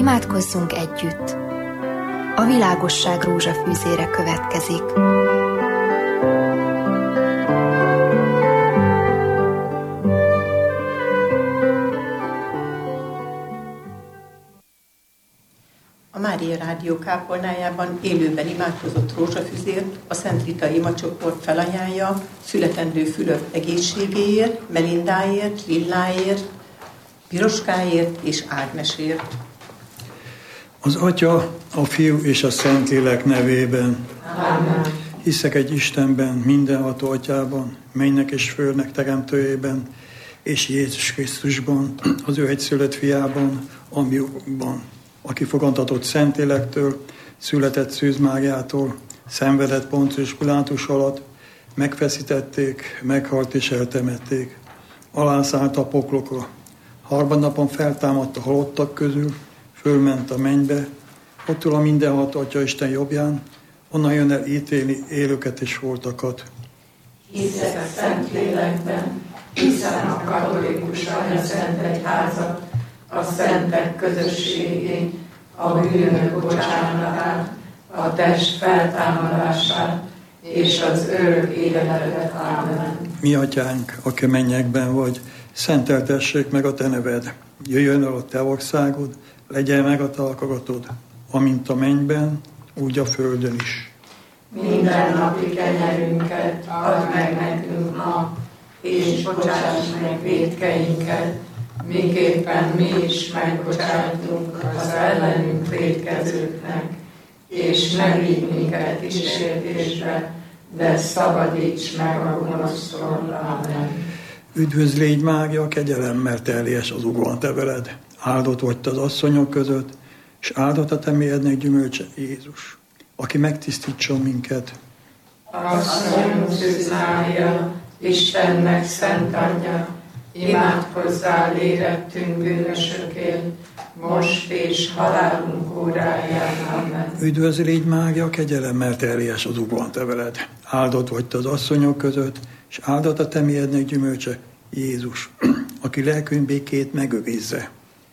Imádkozzunk együtt! A világosság rózsafűzére következik. A Mária Rádió kápolnájában élőben imádkozott rózsafüzért a Szent Rita imacsoport felajánlja születendő Fülöp egészségéért, Melindáért, Lilláért, Piroskáért és Ágnesért. Az Atya, a Fiú és a Szentlélek nevében. Amen. Hiszek egy Istenben, mindenható Atyában, mennynek és földnek teremtőjében, és Jézus Krisztusban, az ő egyszülött fiában, a miukban, aki fogantatott Szentlélektől, született Szűz Máriától, szenvedett Poncius Pilátus alatt, megfeszítették, meghalt és eltemették. Alászállt a poklokra. Harmadnapon feltámadt a halottak közül, fölment a mennybe, ott ül a mindenható Atya Isten jobbján, onnan jön el ítélni élőket és holtakat. Hiszek a Szentlélekben, hiszem a katolikus Anyaszent Egyházat, a szentek közösségét, a bűnök bocsánatát, a test feltámadását és az örök életet. Ámen. Mi Atyánk, aki a mennyekben vagy, szenteltessék meg a Te neved. Jöjjön el a Te országod, legyen meg a Te akaratod, amint a mennyben, úgy a földön is. Minden napi kenyerünket add meg nekünk ma, és bocsáss meg vétkeinket, miképpen mi is megbocsátunk az ellenünk vétkezőknek, és ne vigy minket kísértésbe, de szabadíts meg a gonosztól. Amen. Üdvözl légy, Mária, kegyelemmel teljes az Úr te veled. Áldott vagy te az asszonyok között, és áldott a te méhednek gyümölcse Jézus, aki megtisztítson minket. Asszonyunk Szűz Mária, Istennek szent anyja, imádkozzál érettünk bűnösökért, most és halálunk óráján. Amen. Üdvözl légy, Mária, kegyelemmel teljes az Úr te veled. Áldott vagy te az asszonyok között, és áldott a te méhednek gyümölcse Jézus, aki lelkünk békét megőrizze.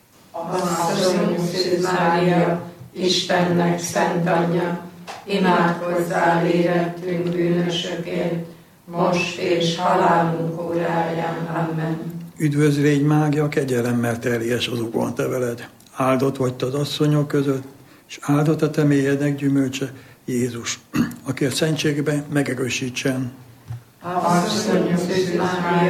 Asszonyunk Szűz Mária, Istennek szent anyja, imádkozzál érettünk bűnösökért, most és halálunk óráján. Amen. Üdvözl légy, Mária, kegyelemmel teljes az Úr te veled. Áldott vagy te az asszonyok között, és áldott a te méhednek gyümölcse Jézus, aki a szentségben megerősítsen. Asszonyunk Szűz Mária,